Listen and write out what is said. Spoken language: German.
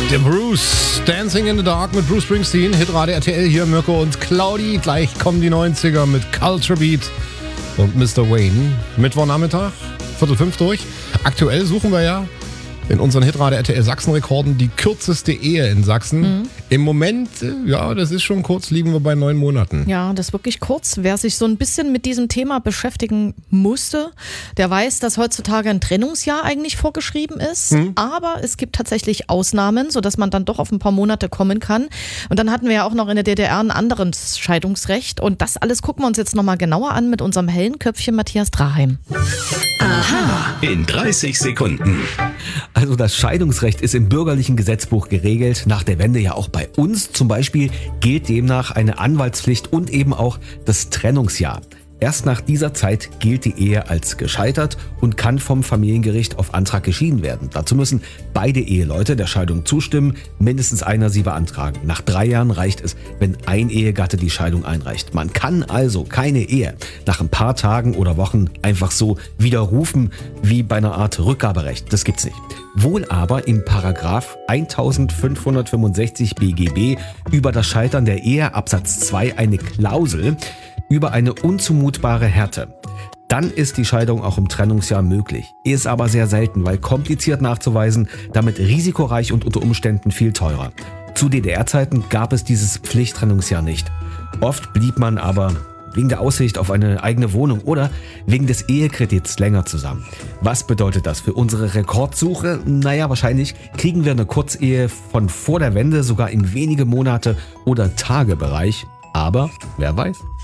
Der Bruce, Dancing in the Dark mit Bruce Springsteen, Hitradio RTL, hier Mirko und Claudi. Gleich kommen die 90er mit Culture Beat und Mr. Wayne. Mittwochnachmittag, 4:45 durch. Aktuell suchen wir ja in unseren Hitradio RTL Sachsen-Rekorden die kürzeste Ehe in Sachsen. Im Moment, ja, das ist schon kurz, liegen wir bei 9 Monaten. Ja, das ist wirklich kurz. Wer sich so ein bisschen mit diesem Thema beschäftigen musste, der weiß, dass heutzutage ein Trennungsjahr eigentlich vorgeschrieben ist. Aber es gibt tatsächlich Ausnahmen, sodass man dann doch auf ein paar Monate kommen kann. Und dann hatten wir ja auch noch in der DDR ein anderes Scheidungsrecht. Und das alles gucken wir uns jetzt nochmal genauer an mit unserem hellen Köpfchen Matthias Draheim. Aha. In 30 Sekunden. Also das Scheidungsrecht ist im bürgerlichen Gesetzbuch geregelt, nach der Wende ja auch bei uns. Zum Beispiel gilt demnach eine Anwaltspflicht und eben auch das Trennungsjahr. Erst nach dieser Zeit gilt die Ehe als gescheitert und kann vom Familiengericht auf Antrag geschieden werden. Dazu müssen beide Eheleute der Scheidung zustimmen, mindestens einer sie beantragen. Nach 3 Jahren reicht es, wenn ein Ehegatte die Scheidung einreicht. Man kann also keine Ehe nach ein paar Tagen oder Wochen einfach so widerrufen wie bei einer Art Rückgaberecht. Das gibt's nicht. Wohl aber in Paragraph 1565 BGB über das Scheitern der Ehe Absatz 2 eine Klausel über eine unzumutbare Härte. Dann ist die Scheidung auch im Trennungsjahr möglich. Ist aber sehr selten, weil kompliziert nachzuweisen, damit risikoreich und unter Umständen viel teurer. Zu DDR-Zeiten gab es dieses Pflichttrennungsjahr nicht. Oft blieb man aber wegen der Aussicht auf eine eigene Wohnung oder wegen des Ehekredits länger zusammen. Was bedeutet das für unsere Rekordsuche? Naja, wahrscheinlich kriegen wir eine Kurzehe von vor der Wende sogar in wenige Monate oder Tage Bereich. Aber wer weiß?